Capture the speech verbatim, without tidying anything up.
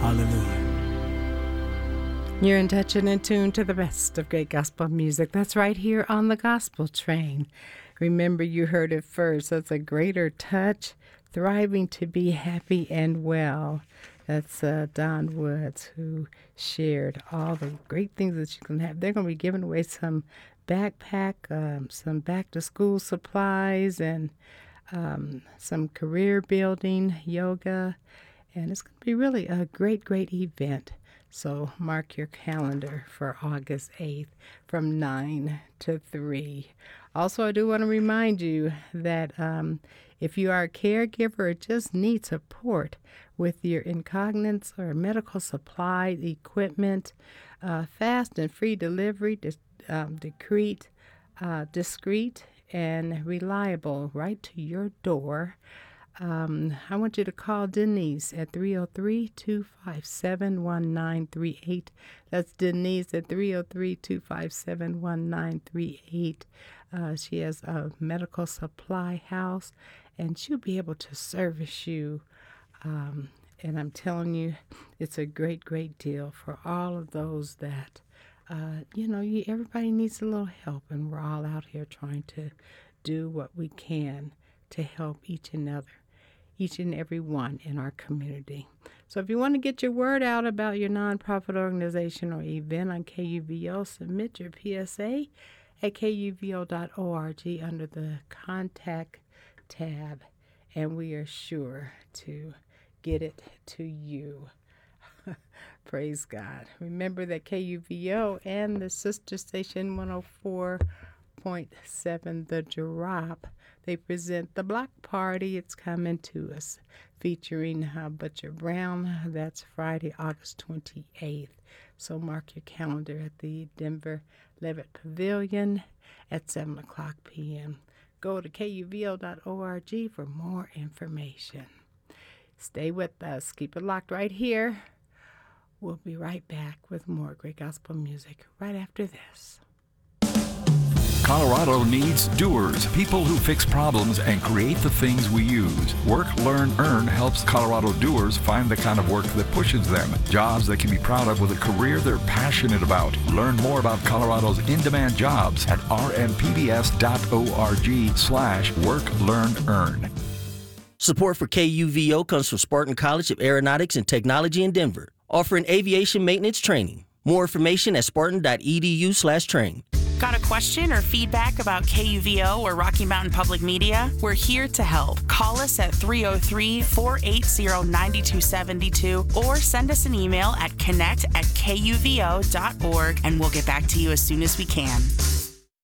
Hallelujah. You're in touch and in tune to the best of great gospel music. That's right here on the Gospel Train. Remember, you heard it first. That's A Greater Touch, Thriving to Be Happy and Well. That's uh, Don Woods, who shared all the great things that you can have. They're going to be giving away some backpack, um, some back-to-school supplies, and um, some career building, yoga. And it's going to be really a great, great event. So mark your calendar for August eighth from nine to three. Also, I do want to remind you that um, if you are a caregiver or just need support with your incontinence or medical supply equipment, uh, fast and free delivery, dis- um, discreet, uh, discreet and reliable right to your door. Um, I want you to call Denise at three oh three, two five seven, one nine three eight. That's Denise at three oh three, two five seven, one nine three eight. Uh, she has a medical supply house, and she'll be able to service you. Um, and I'm telling you, it's a great, great deal for all of those that, uh, you know, you, everybody needs a little help, and we're all out here trying to do what we can to help each and other. each and every one in our community. So if you want to get your word out about your nonprofit organization or event on K U V O, submit your P S A at K U V O dot org under the Contact tab, and we are sure to get it to you. Praise God. Remember that K U V O and the sister station one oh four point seven, The Drop, they present the Block Party. It's coming to us, featuring uh, Butcher Brown. That's Friday, August twenty-eighth. So mark your calendar at the Denver Levitt Pavilion at seven o'clock p.m. Go to K U V O dot org for more information. Stay with us. Keep it locked right here. We'll be right back with more great gospel music right after this. Colorado needs doers, people who fix problems and create the things we use. Work, Learn, Earn helps Colorado doers find the kind of work that pushes them. Jobs they can be proud of with a career they're passionate about. Learn more about Colorado's in-demand jobs at r m p b s dot org slash work, learn, earn. Support for K U V O comes from Spartan College of Aeronautics and Technology in Denver, offering aviation maintenance training. More information at spartan dot e d u slash train. Got a question or feedback about K U V O or Rocky Mountain Public Media? We're here to help. Call us at three oh three, four eight zero, nine two seven two or send us an email at connect at k u v o dot org, and we'll get back to you as soon as we can.